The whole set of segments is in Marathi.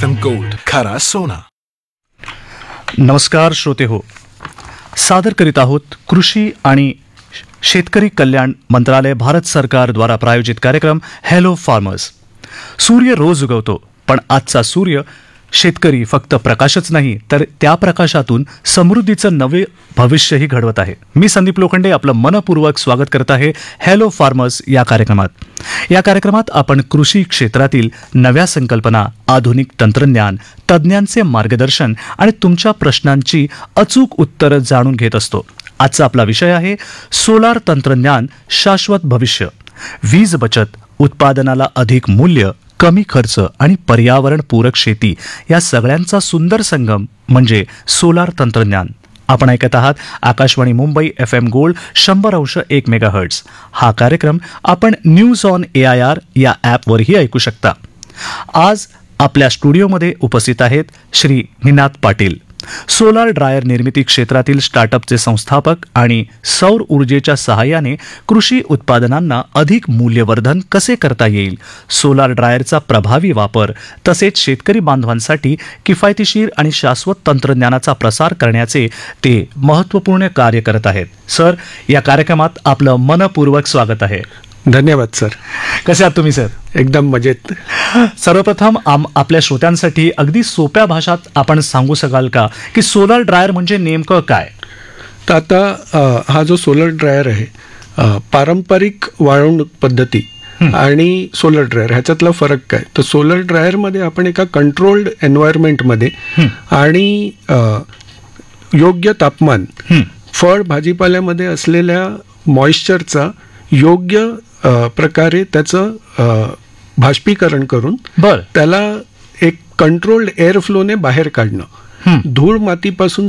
FM Gold, खरा सोना. नमस्कार श्रोते हो, सादर करीत आहोत कृषी आणि शेतकरी कल्याण मंत्रालय भारत सरकार द्वारा प्रायोजित कार्यक्रम हॅलो फार्मर्स. सूर्य रोज उगवतो, पण आजचा सूर्य शेतकरी फक्त प्रकाशच नाही तर त्या प्रकाशातून समृद्धीचं नवे भविष्यही घडवत आहे. मी संदीप लोखंडे आपलं मनपूर्वक स्वागत करत आहे हॅलो फार्मर्स या कार्यक्रमात. या कार्यक्रमात आपण कृषी क्षेत्रातील नव्या संकल्पना, आधुनिक तंत्रज्ञान, तज्ज्ञांचे मार्गदर्शन आणि तुमच्या प्रश्नांची अचूक उत्तरं जाणून घेत असतो. आजचा आपला विषय आहे सोलार तंत्रज्ञान, शाश्वत भविष्य. वीज बचत, उत्पादनाला अधिक मूल्य, कमी खर्च आणि पर्यावरणपूरक शेती या सगळ्यांचा सुंदर संगम म्हणजे सोलार तंत्रज्ञान. आपण ऐकत आहात Akashvani Mumbai FM gold 100.1 megahertz. हा कार्यक्रम आपण न्यूज ऑन AIR या ॲपवरही ऐकू शकता. आज आपल्या स्टुडिओमध्ये उपस्थित आहेत श्री निनाद पाटील, सोलार ड्रायर निर्मिती क्षेत्रातील स्टार्टअपचे संस्थापक आणि सौर ऊर्जेच्या सहाय्याने कृषी उत्पादनांना अधिक मूल्यवर्धन कसे करता येईल, सोलार ड्रायरचा प्रभावी वापर, तसेच शेतकरी बांधवांसाठी किफायतशीर आणि शाश्वत तंत्रज्ञानाचा प्रसार करण्याचे ते महत्त्वपूर्ण कार्य करत आहेत. सर, या कार्यक्रमात आपलं मनपूर्वक स्वागत आहे. धन्यवाद सर. कसे आहात तुम्ही सर? एकदम मजेत. सर्वप्रथम आपल्या श्रोत्यांसाठी अगदी सोप्या भाषात आपण सांगू शकाल का की सोलार ड्रायर म्हणजे नेमकं काय? तर आता हा जो सोलर ड्रायर आहे, पारंपरिक वाळवणूक पद्धती आणि सोलर ड्रायर ह्याच्यातला फरक काय? तर सोलर ड्रायरमध्ये आपण एका कंट्रोल्ड एन्व्हायरमेंटमध्ये आणि योग्य तापमान, फळ भाजीपाल्यामध्ये असलेल्या मॉइश्चरचा योग्य प्रकारे त्याचं भाष्पीकरण करून त्याला एक कंट्रोल्ड एअर फ्लोने बाहेर काढणं, धूळ मातीपासून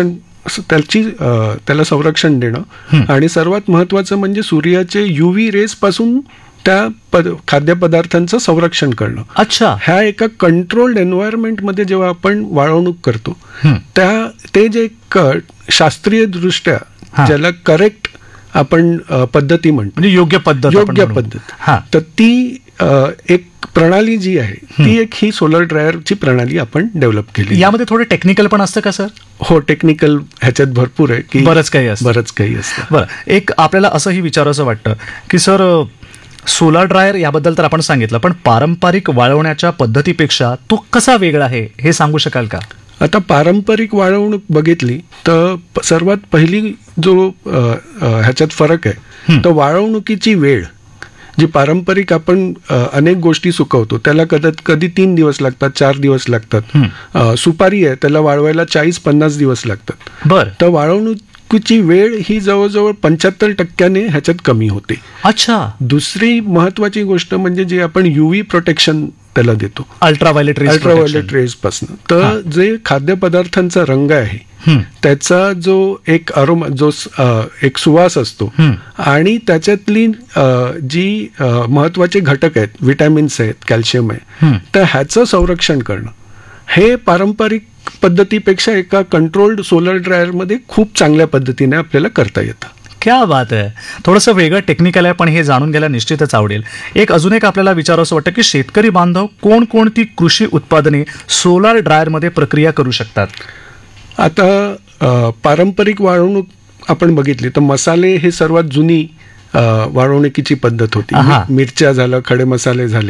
त्याला संरक्षण देणं आणि सर्वात महत्वाचं म्हणजे सूर्याचे UV रेस पासून त्या खाद्यपदार्थांचं संरक्षण करणं. अच्छा. ह्या एका कंट्रोल्ड एन्व्हायरमेंटमध्ये जेव्हा आपण वाळवणूक करतो ते जे शास्त्रीय दृष्ट्या ज्याला करेक्ट आपण पद्धती म्हणतो, म्हणजे योग्य पद्धत. तर ती एक प्रणाली जी आहे ती एक ही सोलर ड्रायरची प्रणाली आपण डेव्हलप केली. यामध्ये थोडं टेक्निकल पण असतं का सर? हो, टेक्निकल ह्याच्यात भरपूर आहे की बरंच काही असतं. बरं, एक आपल्याला असंही विचारावंसं वाटतं की सर, सोलार ड्रायर याबद्दल तर आपण सांगितलं, पण पारंपरिक वाळवण्याच्या पद्धतीपेक्षा तो कसा वेगळा आहे हे सांगू शकाल का? आता पारंपरिक वाळवणूक बघितली तर सर्वात पहिली जो ह्याच्यात फरक आहे तर वाळवणुकीची वेळ. जी पारंपरिक आपण अनेक गोष्टी सुकवतो त्याला कधी 3 दिवस लागतात, 4 दिवस लागतात. सुपारी आहे त्याला वाळवायला 40-50 दिवस लागतात. बरं. तर वाळवणुकीची वेळ ही जवळजवळ 75% ह्याच्यात कमी होते. अच्छा. दुसरी महत्वाची गोष्ट म्हणजे जे आपण UV प्रोटेक्शन त्याला देतो, अल्ट्राव्हायोलेट रेज पासून. तर जे खाद्यपदार्थांचा रंग आहे त्याचा जो एक अरोमा, जो एक सुवास असतो आणि त्याच्यातली जी महत्वाचे घटक आहेत, विटॅमिन्स आहेत, कॅल्शियम आहे, तर ह्याचं संरक्षण करणं हे पारंपरिक पद्धतीपेक्षा एका कंट्रोल्ड सोलर ड्रायरमध्ये खूप चांगल्या पद्धतीने आपल्याला करता येतं. क्या बात आहे. थोडंसं वेगळं टेक्निकल आहे, पण हे जाणून घ्यायला निश्चितच आवडेल. अजून एक आपल्याला विचारावंसं वाटतं की शेतकरी बांधव कोणकोणती कृषी उत्पादने सोलार ड्रायरमध्ये प्रक्रिया करू शकतात? आता पारंपरिक वाळवणूक आपण बघितली तर मसाले हे सर्वात जुनी वाळवणुकीची पद्धत होती. मिरच्या झालं, खडे मसाले झाले,